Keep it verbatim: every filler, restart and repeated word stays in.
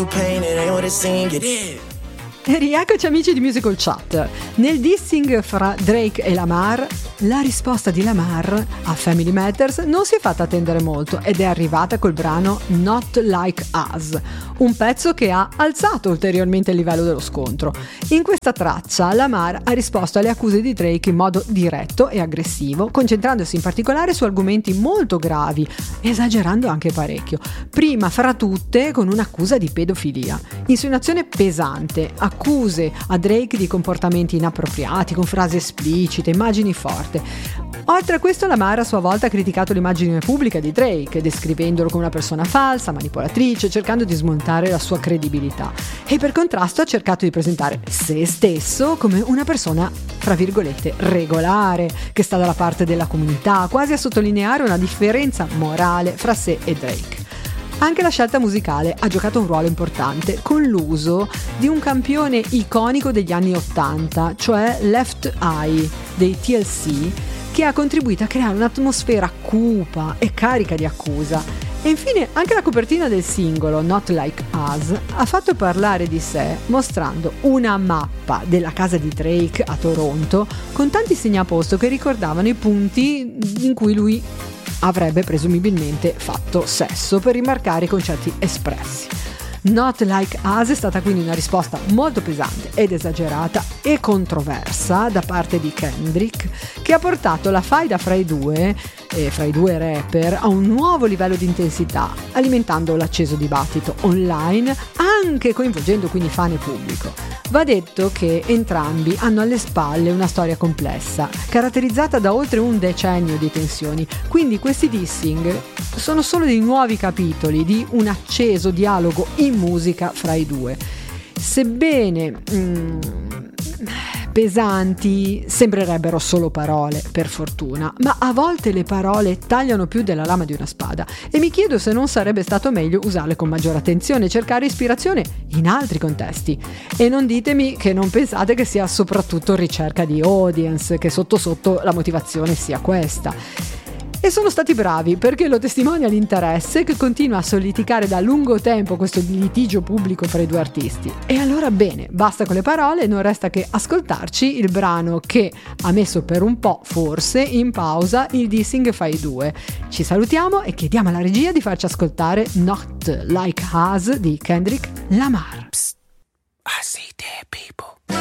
pain, it ain't what it seems, it is. E rieccoci amici di Musical Chat. Nel dissing fra Drake e Lamar, la risposta di Lamar a Family Matters non si è fatta attendere molto ed è arrivata col brano Not Like Us, un pezzo che ha alzato ulteriormente il livello dello scontro. In questa traccia Lamar ha risposto alle accuse di Drake in modo diretto e aggressivo, concentrandosi in particolare su argomenti molto gravi, esagerando anche parecchio. Prima fra tutte con un'accusa di pedofilia, insinuazione pesante, accuse a Drake di comportamenti inappropriati, con frasi esplicite, immagini forti. Oltre a questo, Lamar a sua volta ha criticato l'immagine pubblica di Drake, descrivendolo come una persona falsa, manipolatrice, cercando di smontare la sua credibilità. E per contrasto ha cercato di presentare se stesso come una persona, tra virgolette, regolare, che sta dalla parte della comunità, quasi a sottolineare una differenza morale fra sé e Drake. Anche la scelta musicale ha giocato un ruolo importante, con l'uso di un campione iconico degli anni ottanta, cioè Left Eye dei T L C, che ha contribuito a creare un'atmosfera cupa e carica di accusa. E infine anche la copertina del singolo Not Like Us ha fatto parlare di sé, mostrando una mappa della casa di Drake a Toronto con tanti segnaposto che ricordavano i punti in cui lui avrebbe presumibilmente fatto sesso, per rimarcare i concetti espressi. Not Like Us è stata quindi una risposta molto pesante ed esagerata e controversa da parte di Kendrick, che ha portato la faida fra i due e fra i due rapper a un nuovo livello di intensità, alimentando l'acceso dibattito online, anche coinvolgendo quindi fan e pubblico. Va detto che entrambi hanno alle spalle una storia complessa, caratterizzata da oltre un decennio di tensioni, quindi questi dissing sono solo dei nuovi capitoli di un acceso dialogo in musica fra i due. Sebbene mm, pesanti, sembrerebbero solo parole, per fortuna, ma a volte le parole tagliano più della lama di una spada e mi chiedo se non sarebbe stato meglio usarle con maggiore attenzione e cercare ispirazione in altri contesti. E non ditemi che non pensate che sia soprattutto ricerca di audience, che sotto sotto la motivazione sia questa. E sono stati bravi, perché lo testimonia l'interesse che continua a soliticare da lungo tempo questo litigio pubblico fra i due artisti. E allora bene, basta con le parole, non resta che ascoltarci il brano che ha messo per un po', forse, in pausa il dissing fra i due. Ci salutiamo e chiediamo alla regia di farci ascoltare Not Like Us di Kendrick Lamar. Psst, I see dead people.